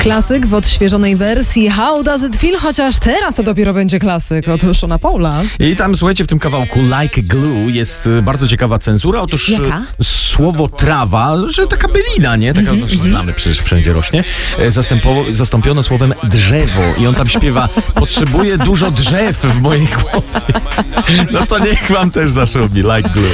Klasyk w odświeżonej wersji How Does It Feel, chociaż teraz to dopiero będzie klasyk od Shona Paula. I tam, słuchajcie, w tym kawałku Like Glue jest bardzo ciekawa cenzura. Otóż Jaka? słowo trawa, że taka bylina, nie? Taka znamy, przecież wszędzie rośnie. Zastąpiono słowem drzewo i on tam śpiewa: potrzebuję dużo drzew w mojej głowie. No to niech wam też zaszumi Like Glue.